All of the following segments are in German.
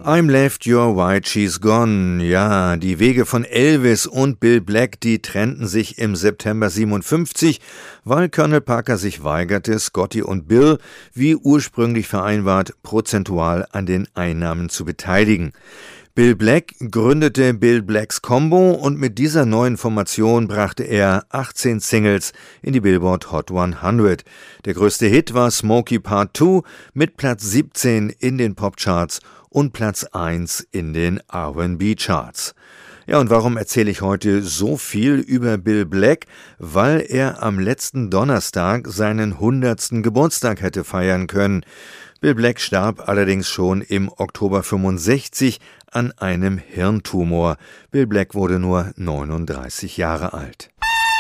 I'm left, you're white, she's gone. Ja, die Wege von Elvis und Bill Black, die trennten sich im September 57, weil Colonel Parker sich weigerte, Scotty und Bill, wie ursprünglich vereinbart, prozentual an den Einnahmen zu beteiligen. Bill Black gründete Bill Blacks Combo und mit dieser neuen Formation brachte er 18 Singles in die Billboard Hot 100. Der größte Hit war Smokey Part 2 mit Platz 17 in den Popcharts und Platz 1 in den R&B-Charts. Ja, und warum erzähle ich heute so viel über Bill Black? Weil er am letzten Donnerstag seinen 100. Geburtstag hätte feiern können. Bill Black starb allerdings schon im Oktober 65 an einem Hirntumor. Bill Black wurde nur 39 Jahre alt.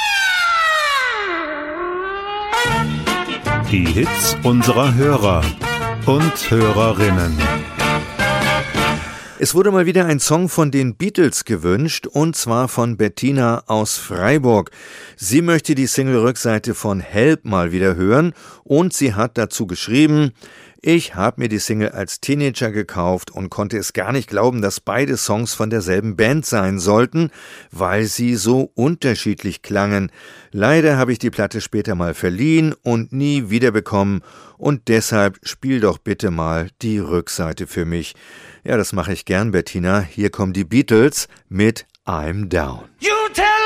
Die Hits unserer Hörer und Hörerinnen. Es wurde mal wieder ein Song von den Beatles gewünscht, und zwar von Bettina aus Freiburg. Sie möchte die Single-Rückseite von Help mal wieder hören und sie hat dazu geschrieben: Ich habe mir die Single als Teenager gekauft und konnte es gar nicht glauben, dass beide Songs von derselben Band sein sollten, weil sie so unterschiedlich klangen. Leider habe ich die Platte später mal verliehen und nie wiederbekommen und deshalb spiel doch bitte mal die Rückseite für mich. Ja, das mache ich gern, Bettina. Hier kommen die Beatles mit I'm Down. You tell